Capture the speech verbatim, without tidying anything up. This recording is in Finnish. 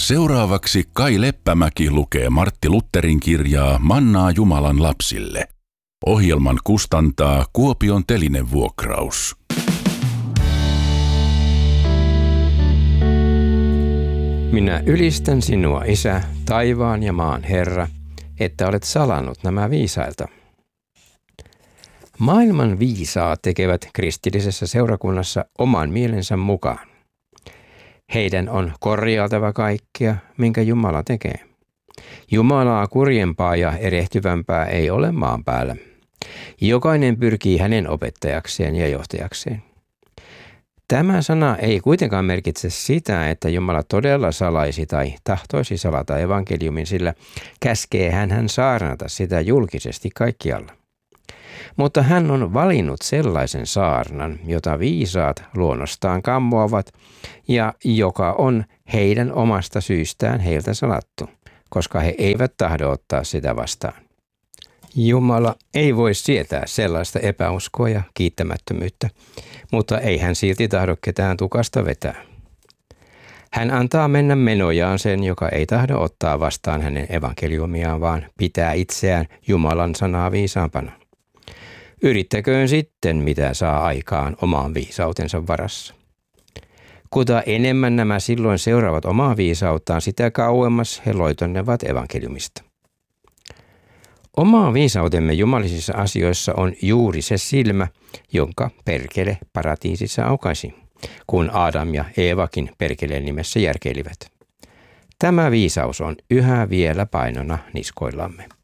Seuraavaksi Kai Leppämäki lukee Martti Lutherin kirjaa Mannaa Jumalan lapsille. Ohjelman kustantaa Kuopion Telinevuokraus. Minä ylistän sinua, Isä, taivaan ja maan Herra, että olet salannut nämä viisailta. Maailman viisaat tekevät kristillisessä seurakunnassa oman mielensä mukaan. Heidän on korjailtava kaikkea, minkä Jumala tekee. Jumalaa kurjempaa ja erehtyvämpää ei ole maan päällä. Jokainen pyrkii hänen opettajakseen ja johtajakseen. Tämä sana ei kuitenkaan merkitse sitä, että Jumala todella salaisi tai tahtoisi salata evankeliumin, sillä käskee hän saarnata sitä julkisesti kaikkialla. Mutta hän on valinnut sellaisen saarnan, jota viisaat luonnostaan kammoavat ja joka on heidän omasta syystään heiltä salattu, koska he eivät tahdo ottaa sitä vastaan. Jumala ei voi sietää sellaista epäuskoa ja kiittämättömyyttä, mutta ei hän silti tahdo ketään tukasta vetää. Hän antaa mennä menojaan sen, joka ei tahdo ottaa vastaan hänen evankeliumiaan, vaan pitää itseään Jumalan sanaa viisaampana. Yrittäköön sitten, mitä saa aikaan omaan viisautensa varassa. Kuta enemmän nämä silloin seuraavat omaa viisauttaan, sitä kauemmas he loitonnevat evankeliumista. Oma viisautemme jumalallisissa asioissa on juuri se silmä, jonka perkele paratiisissa aukaisi, kun Adam ja Eevakin perkeleen nimessä järkeilivät. Tämä viisaus on yhä vielä painona niskoillamme.